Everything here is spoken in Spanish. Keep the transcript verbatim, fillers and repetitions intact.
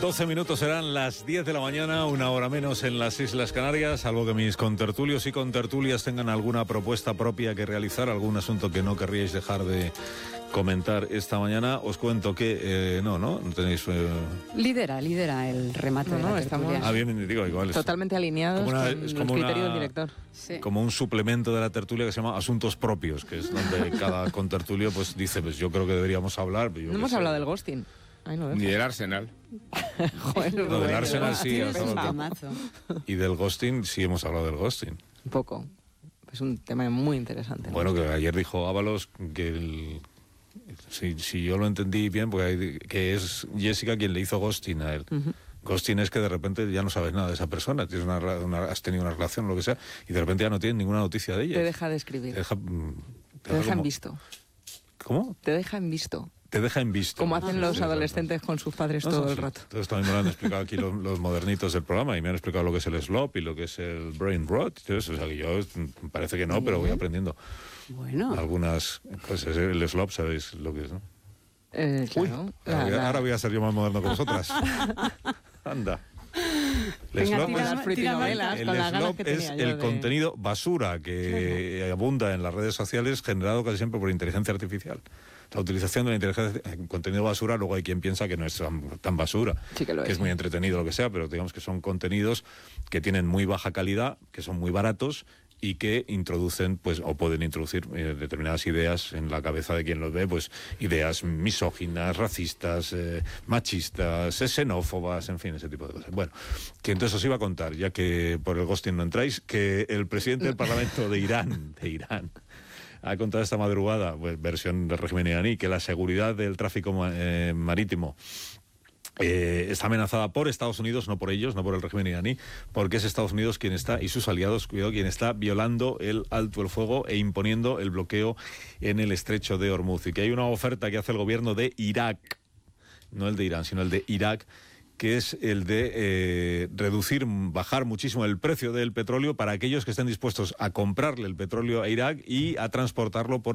doce minutos serán las diez de la mañana, una hora menos en las Islas Canarias, salvo que mis contertulios y contertulias tengan alguna propuesta propia que realizar, algún asunto que no querríais dejar de comentar esta mañana. Os cuento que eh, no, ¿no? No tenéis... Eh... Lidera, lidera el remate no, de la no, estamos Ah, bien, digo, igual es... totalmente alineados como una, con es el como criterio una, del director. Sí. Como un suplemento de la tertulia que se llama Asuntos Propios, que es donde cada contertulio pues dice, pues yo creo que deberíamos hablar. Yo No hemos sé. hablado del ghosting. Ay, no, Ni del Arsenal. Joder, No, del bueno, Arsenal sí, Es hasta un ahora. temazo. Y del ghosting sí hemos hablado del ghosting. Un poco. Es un tema muy interesante. Bueno, que ayer dijo Ábalos que el, si, si yo lo entendí bien, porque hay- que es Jessica quien le hizo ghosting a él. Ujú. Ghosting es que de repente ya no sabes nada de esa persona, tienes una, ra- una- has tenido una relación o lo que sea, y de repente ya no tienes ninguna noticia de ella. Te deja de escribir. Te deja, mm, Te deja en como- visto. ¿Cómo? Te deja en visto. Te deja en visto. Como hacen Sí, los sí, adolescentes con sus padres No, todo no, el sí. rato. Entonces también me lo han explicado aquí los, los modernitos del programa y me han explicado lo que es el slop y lo que es el brain rot. Entonces, o sea, que yo mm, parece que no, pero voy aprendiendo Bueno, algunas cosas. El slop, ¿sabéis lo que es, no? Eh, Uy, claro. ahora, La- voy a, la- ahora voy a ser yo más moderno que vosotras. Anda. El Venga, slop Con tira- las es, fruitinovelas, el con las ganas slop que es tenía yo el de- contenido basura que abunda en las redes sociales, generado casi siempre por inteligencia artificial. La utilización de la inteligencia, eh, contenido basura, luego hay quien piensa que no es tan, tan basura, Sí que lo que es. es muy entretenido, lo que sea, pero digamos que son contenidos que tienen muy baja calidad, que son muy baratos y que introducen, pues, o pueden introducir eh, determinadas ideas en la cabeza de quien los ve, pues, ideas misóginas, racistas, eh, machistas, eh, xenófobas, en fin, ese tipo de cosas. Bueno, que entonces os iba a contar, ya que por el ghosting no entráis, que el presidente del Parlamento de Irán, de Irán, ha contado esta madrugada, pues, versión del régimen iraní, que la seguridad del tráfico ma- eh, marítimo eh, está amenazada por Estados Unidos, no por ellos, no por el régimen iraní, porque es Estados Unidos quien está, y sus aliados, cuidado, quien está violando el alto el fuego e imponiendo el bloqueo en el estrecho de Hormuz. Y que hay una oferta que hace el gobierno de Irak, no el de Irán, sino el de Irak, que es el de eh, reducir, bajar muchísimo el precio del petróleo para aquellos que estén dispuestos a comprarle el petróleo a Irak y a transportarlo por